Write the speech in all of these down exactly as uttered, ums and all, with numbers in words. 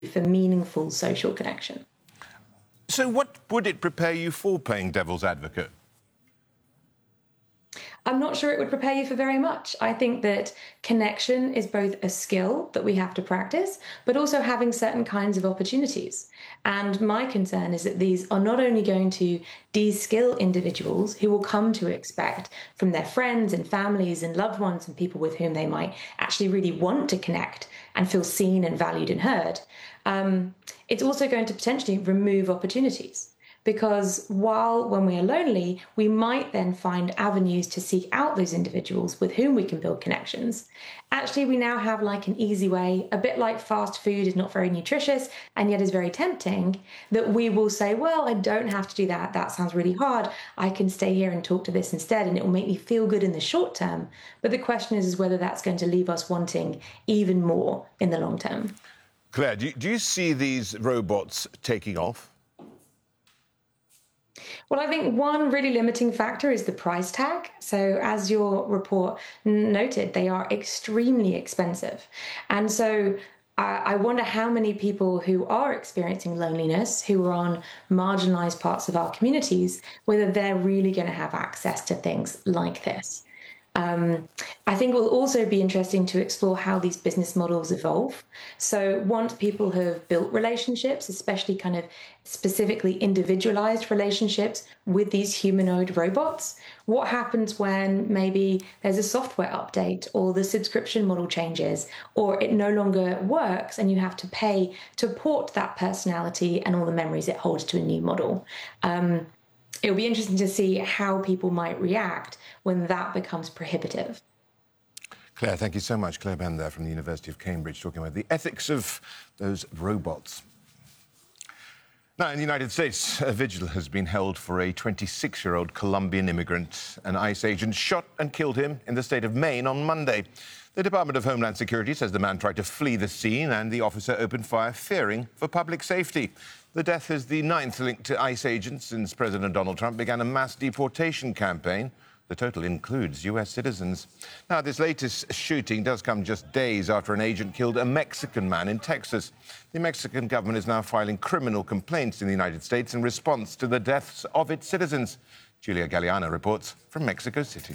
for meaningful social connection. So what would it prepare you for, playing devil's advocate? I'm not sure it would prepare you for very much. I think that connection is both a skill that we have to practice, but also having certain kinds of opportunities. And my concern is that these are not only going to de-skill individuals who will come to expect from their friends and families and loved ones and people with whom they might actually really want to connect and feel seen and valued and heard. Um, it's also going to potentially remove opportunities. Because while when we are lonely, we might then find avenues to seek out those individuals with whom we can build connections. Actually, we now have like an easy way, a bit like fast food is not very nutritious and yet is very tempting, that we will say, well, I don't have to do that. That sounds really hard. I can stay here and talk to this instead, and it will make me feel good in the short term. But the question is, is whether that's going to leave us wanting even more in the long term. Claire, do you, do you see these robots taking off? Well, I think one really limiting factor is the price tag. So as your report noted, they are extremely expensive. And so I wonder how many people who are experiencing loneliness, who are on marginalized parts of our communities, whether they're really going to have access to things like this. Um, I think it will also be interesting to explore how these business models evolve. So once people have built relationships, especially kind of specifically individualized relationships with these humanoid robots, what happens when maybe there's a software update or the subscription model changes or it no longer works and you have to pay to port that personality and all the memories it holds to a new model? Um, It'll be interesting to see how people might react when that becomes prohibitive. Claire, thank you so much. Claire Benn there from the University of Cambridge talking about the ethics of those robots. Now, in the United States, a vigil has been held for a twenty-six-year-old Colombian immigrant. An ICE agent shot and killed him in the state of Maine on Monday. The Department of Homeland Security says the man tried to flee the scene and the officer opened fire, fearing for public safety. The death is the ninth linked to ICE agents since President Donald Trump began a mass deportation campaign. The total includes U S citizens. Now, this latest shooting does come just days after an agent killed a Mexican man in Texas. The Mexican government is now filing criminal complaints in the United States in response to the deaths of its citizens. Julia Galliano reports from Mexico City.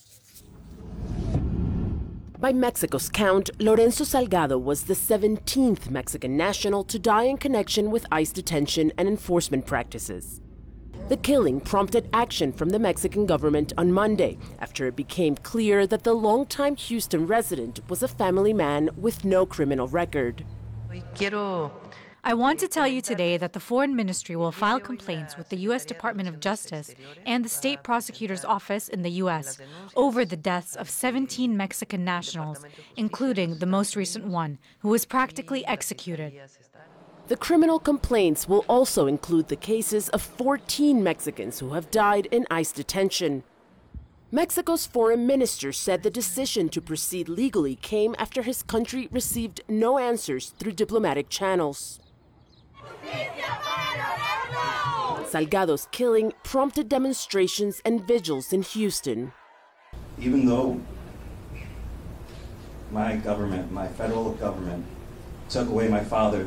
By Mexico's count, Lorenzo Salgado was the seventeenth Mexican national to die in connection with ICE detention and enforcement practices. The killing prompted action from the Mexican government on Monday after it became clear that the longtime Houston resident was a family man with no criminal record. I want to tell you today that the Foreign Ministry will file complaints with the U S Department of Justice and the State Prosecutor's Office in the U S over the deaths of seventeen Mexican nationals, including the most recent one, who was practically executed. The criminal complaints will also include the cases of fourteen Mexicans who have died in ICE detention. Mexico's foreign minister said the decision to proceed legally came after his country received no answers through diplomatic channels. Salgado's killing prompted demonstrations and vigils in Houston. Even though my government, my federal government, took away my father,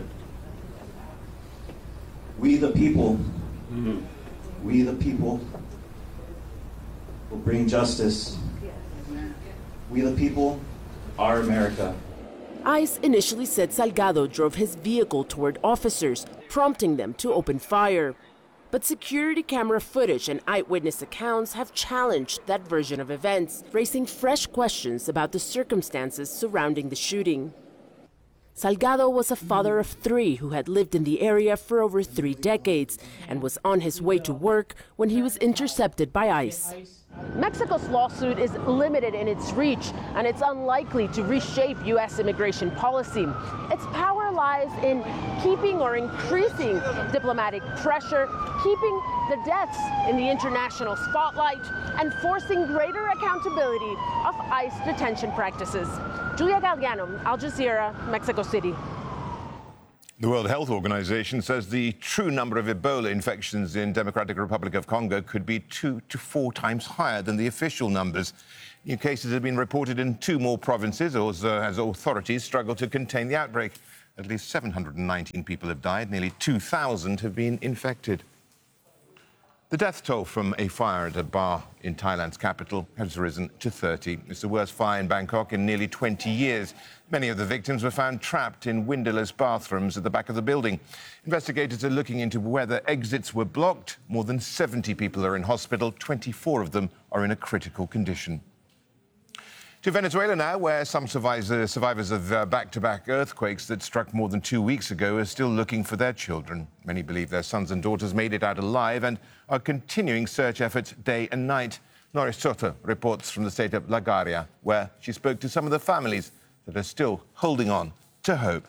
we the people, mm-hmm. we the people will bring justice. We the people are America. ICE initially said Salgado drove his vehicle toward officers, prompting them to open fire. But security camera footage and eyewitness accounts have challenged that version of events, raising fresh questions about the circumstances surrounding the shooting. Salgado was a father of three who had lived in the area for over three decades and was on his way to work when he was intercepted by ICE. Mexico's lawsuit is limited in its reach, and it's unlikely to reshape U S immigration policy. Its power lies in keeping or increasing diplomatic pressure, keeping the deaths in the international spotlight, and forcing greater accountability of ICE detention practices. Julia Galliano, Al Jazeera, Mexico City. The World Health Organization says the true number of Ebola infections in Democratic Republic of Congo could be two to four times higher than the official numbers. New cases have been reported in two more provinces as, uh, as authorities struggle to contain the outbreak. At least seven hundred nineteen people have died. Nearly two thousand have been infected. The death toll from a fire at a bar in Thailand's capital has risen to thirty. It's the worst fire in Bangkok in nearly twenty years. Many of the victims were found trapped in windowless bathrooms at the back of the building. Investigators are looking into whether exits were blocked. More than seventy people are in hospital. twenty-four of them are in a critical condition. To Venezuela now, where some survivors, survivors of uh, back-to-back earthquakes that struck more than two weeks ago are still looking for their children. Many believe their sons and daughters made it out alive and are continuing search efforts day and night. Norris Soto reports from the state of La Guaira, where she spoke to some of the families that are still holding on to hope.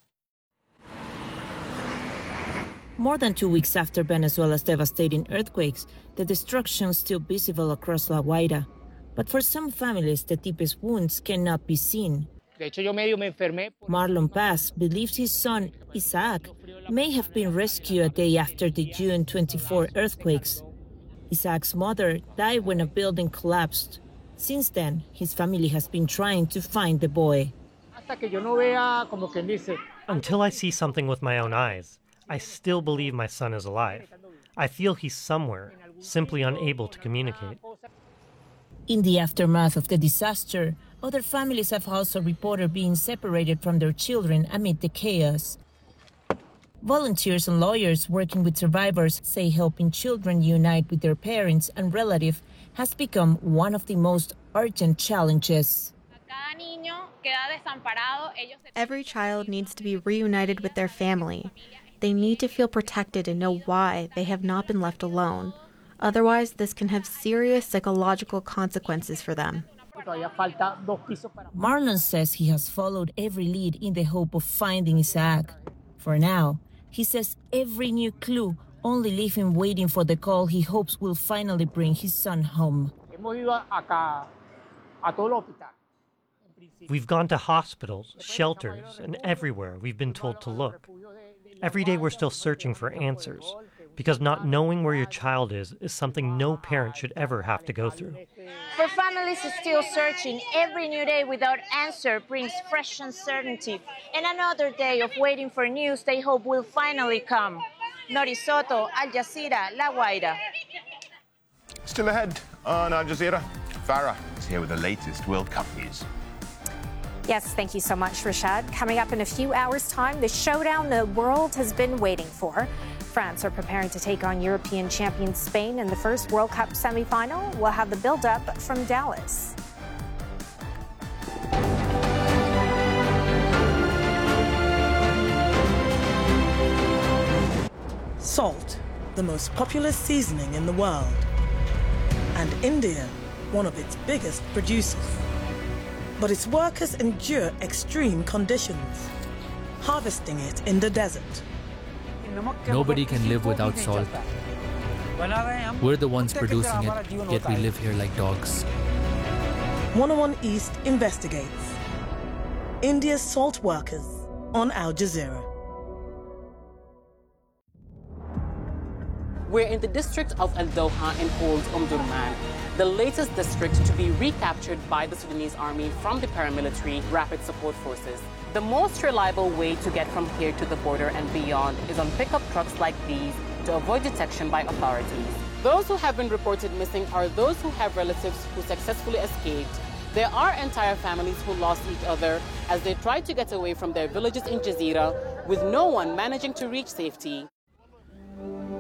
More than two weeks after Venezuela's devastating earthquakes, the destruction is still visible across La Guaira. But for some families, the deepest wounds cannot be seen. Marlon Paz believes his son, Isaac, may have been rescued a day after the June twenty-fourth earthquakes. Isaac's mother died when a building collapsed. Since then, his family has been trying to find the boy. Until I see something with my own eyes, I still believe my son is alive. I feel he's somewhere, simply unable to communicate. In the aftermath of the disaster, other families have also reported being separated from their children amid the chaos. Volunteers and lawyers working with survivors say helping children unite with their parents and relatives has become one of the most urgent challenges. Every child needs to be reunited with their family. They need to feel protected and know why they have not been left alone. Otherwise, this can have serious psychological consequences for them. Marlon says he has followed every lead in the hope of finding Isaac. For now, he says every new clue only leave him waiting for the call he hopes will finally bring his son home. We've gone to hospitals, shelters, and everywhere we've been told to look. Every day we're still searching for answers, because not knowing where your child is is something no parent should ever have to go through. For families still searching, every new day without answer brings fresh uncertainty, and another day of waiting for news they hope will finally come. Norris Soto, Al Jazeera, La Guaira. Still ahead on Al Jazeera, Farah is here with the latest World Cup news. Yes, thank you so much, Rashad. Coming up in a few hours' time, the showdown the world has been waiting for. France are preparing to take on European champion Spain in the first World Cup semifinal. We'll have the build-up from Dallas. Salt, the most popular seasoning in the world. And India, one of its biggest producers. But its workers endure extreme conditions, harvesting it in the desert. Nobody can live without salt. We're the ones producing it, yet we live here like dogs. one oh one East investigates. India's salt workers on Al Jazeera. We're in the district of Al Doha in Old Umm Durman, the latest district to be recaptured by the Sudanese army from the paramilitary Rapid Support Forces. The most reliable way to get from here to the border and beyond is on pickup trucks like these to avoid detection by authorities. Those who have been reported missing are those who have relatives who successfully escaped. There are entire families who lost each other as they tried to get away from their villages in Jazeera, with no one managing to reach safety.